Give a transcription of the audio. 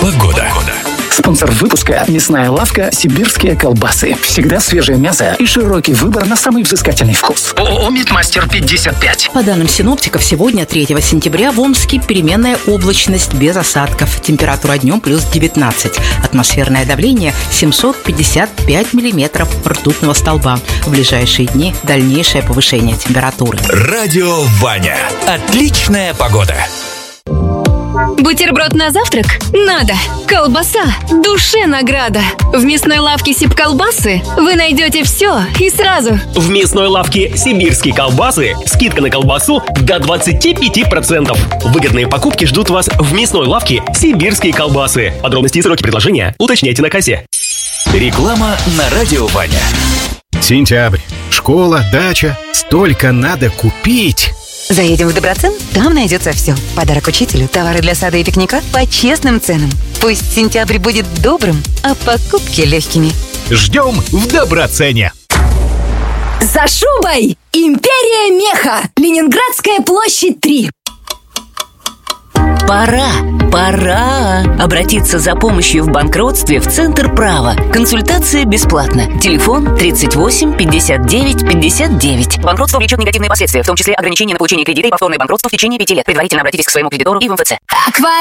Погода. Спонсор выпуска – мясная лавка «Сибирские колбасы». Всегда свежее мясо и широкий выбор на самый взыскательный вкус. ООО «Мидмастер 55». По данным синоптиков, сегодня, 3 сентября, в Омске переменная облачность без осадков. Температура днем плюс 19. Атмосферное давление 755 миллиметров ртутного столба. В ближайшие дни дальнейшее повышение температуры. Радио Ваня. Отличная погода. Бутерброд на завтрак? Надо! Колбаса – душе награда! В мясной лавке Сибколбасы вы найдете все и сразу. В мясной лавке «Сибирские колбасы» скидка на колбасу до 25%. Выгодные покупки ждут вас в мясной лавке «Сибирские колбасы». Подробности и сроки предложения уточняйте на кассе. Реклама на Радио Ваня. Сентябрь. Школа, дача. Столько надо купить. Заедем в Доброцен, там найдется все. Подарок учителю, товары для сада и пикника по честным ценам. Пусть сентябрь будет добрым, а покупки легкими. Ждем в Доброцене. За шубой! Империя меха! Ленинградская площадь 3. Пора обратиться за помощью в банкротстве в Центр права. Консультация бесплатна. Телефон 38 59 59. Банкротство влечет негативные последствия, в том числе ограничение на получение кредита и повторное банкротство в течение 5 лет. Предварительно обратитесь к своему кредитору и в МФЦ.